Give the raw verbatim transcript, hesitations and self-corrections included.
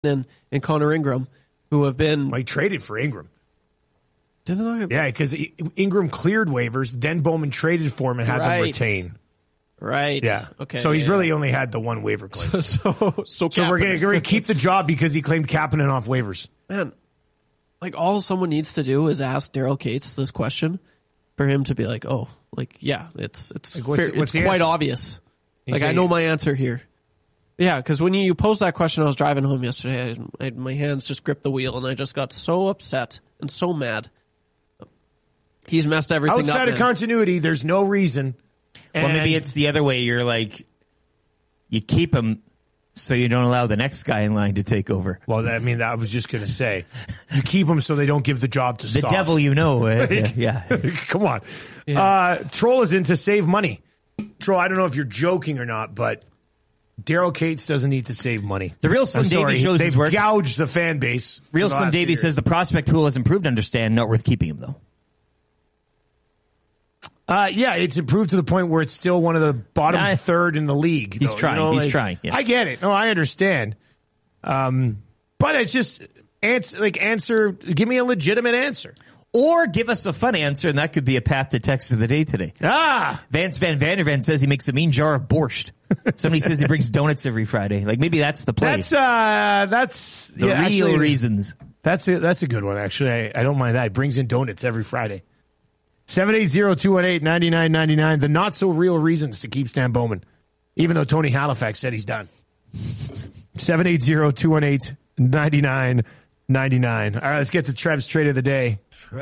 and, and Connor Ingram, who have been... Well, he traded for Ingram. Did they not? Yeah, because Ingram cleared waivers, then Bowman traded for him and had Right. them retain. Right. Yeah. Okay. So he's yeah. really only had the one waiver claim. So, so, so, So we're going to keep the job because he claimed Kapanen off waivers. Man, like all someone needs to do is ask Daryl Cates this question for him to be like, oh, like, yeah, it's it's Like, what's fair, the- what's it's the quite answer? obvious. You Like, say- I know my answer here. Yeah, because when you posed that question, I was driving home yesterday. I, I, my hands just gripped the wheel, and I just got so upset and so mad. He's messed everything up. Outside of man. continuity, there's no reason. Well, And- maybe it's the other way. You're like, you keep him so you don't allow the next guy in line to take over. Well, I mean, I was just going to say, you keep them so they don't give the job to The Stoff. devil, you know. Uh, yeah. yeah. Come on. Yeah. Uh, Troll is in to save money. Troll, I don't know if you're joking or not, but Daryl Cates doesn't need to save money. The real Slim I'm sorry. Davey shows They've his work. gouged the fan base. Real for the Slim last Davey few says years. the prospect pool has improved. Understand, not worth keeping him though. Uh, yeah, it's improved to the point where it's still one of the bottom Yeah, third in the league. he's though, trying. You know, He's like, trying, yeah. I get it. No, I understand. Um, but it's just answer, like answer. Give me a legitimate answer. Or give us a fun answer, and that could be a path to text of the day today. Ah, Vance Van Vanderven says he makes a mean jar of borscht. Somebody says he brings donuts every Friday. Like maybe that's the play. that's uh, that's the yeah, real actually, reasons. That's a, that's a good one. Actually, I, I don't mind that. It brings in donuts every Friday. seven eight zero, two one eight, nine nine nine nine. The not so real reasons to keep Stan Bowman, even though Tony Halifax said he's done. seven eight zero, two one eight, nine nine nine nine. All right, let's get to Trev's trade of the day.